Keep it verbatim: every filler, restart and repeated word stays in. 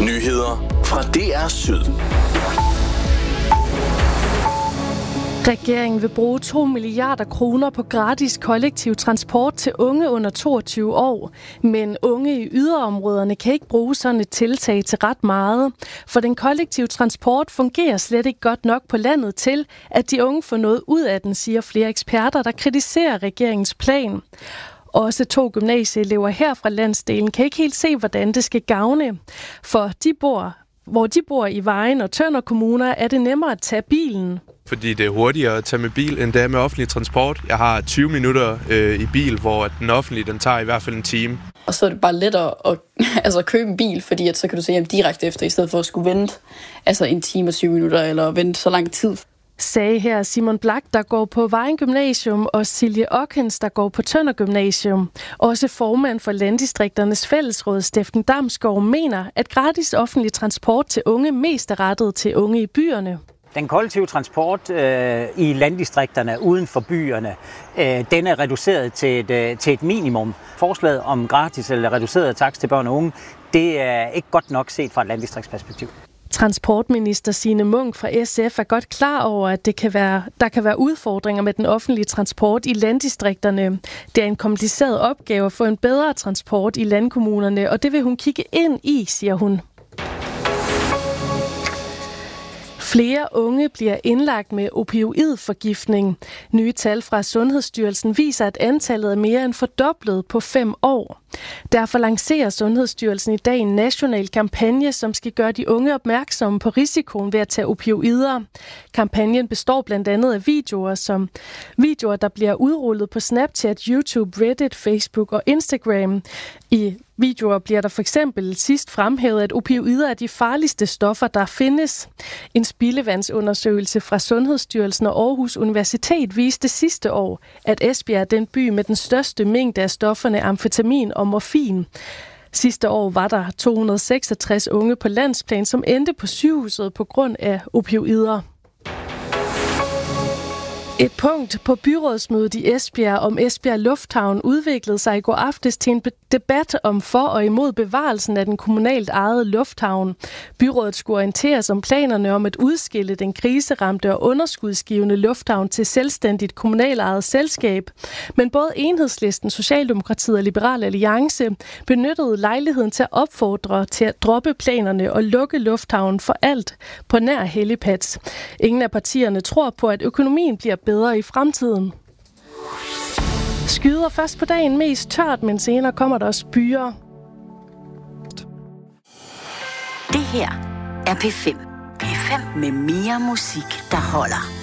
Nyheder fra D R Syd. Regeringen vil bruge to milliarder kroner på gratis kollektiv transport til unge under toogtyve år. Men unge i yderområderne kan ikke bruge sådan et tiltag til ret meget. For den kollektive transport fungerer slet ikke godt nok på landet til, at de unge får noget ud af den, siger flere eksperter, der kritiserer regeringens plan. Også to gymnasieelever her fra landsdelen kan ikke helt se, hvordan det skal gavne. For de bor, hvor de bor i Vejen og Tønder kommuner, er det nemmere at tage bilen. Fordi det er hurtigere at tage med bil, end det er med offentlig transport. Jeg har tyve minutter øh, i bil, hvor den offentlige den tager i hvert fald en time. Og så er det bare lettere at altså, købe en bil, fordi at så kan du se hjem direkte efter, i stedet for at skulle vente altså en time og syv minutter, eller vente så lang tid. Sagde her Simon Blak, der går på Vejen Gymnasium, og Silje Ockens, der går på Tønder Gymnasium. Også formand for Landdistrikternes Fællesråd, Steffen Damsgaard, mener, at gratis offentlig transport til unge mest er rettet til unge i byerne. Den kollektive transport øh, i landdistrikterne uden for byerne, øh, den er reduceret til et, øh, til et minimum. Forslaget om gratis eller reduceret takst til børn og unge, det er ikke godt nok set fra et landdistriktsperspektiv. Transportminister Signe Munk fra S F er godt klar over, at det kan være, der kan være udfordringer med den offentlige transport i landdistrikterne. Det er en kompliceret opgave at få en bedre transport i landkommunerne, og det vil hun kigge ind i, siger hun. Flere unge bliver indlagt med opioidforgiftning. Nye tal fra Sundhedsstyrelsen viser, at antallet er mere end fordoblet på fem år. Derfor lancerer Sundhedsstyrelsen i dag en national kampagne, som skal gøre de unge opmærksomme på risikoen ved at tage opioider. Kampagnen består blandt andet af videoer, som videoer, der bliver udrullet på Snapchat, YouTube, Reddit, Facebook og Instagram. I videoer bliver der for eksempel sidst fremhævet, at opioider er de farligste stoffer, der findes. En spildevandsundersøgelse fra Sundhedsstyrelsen og Aarhus Universitet viste sidste år, at Esbjerg er den by med den største mængde af stofferne amfetamin og morfin. Sidste år var der to hundrede og seksogtres unge på landsplan, som endte på sygehuset på grund af opioider. Et punkt på byrådsmødet i Esbjerg om Esbjerg Lufthavn udviklede sig i går aftes til en debat om for og imod bevarelsen af den kommunalt ejede lufthavn. Byrådet skulle orienteres om planerne om at udskille den kriseramte og underskudsgivende lufthavn til selvstændigt kommunalt ejet selskab. Men både Enhedslisten, Socialdemokratiet og Liberal Alliance benyttede lejligheden til at opfordre til at droppe planerne og lukke lufthavnen for alt på nær helipad. Ingen af partierne tror på, at økonomien bliver bedre i fremtiden. Skyder først på dagen mest tørt, men senere kommer der også byer. Det her er P fem. P fem med mere musik, der holder.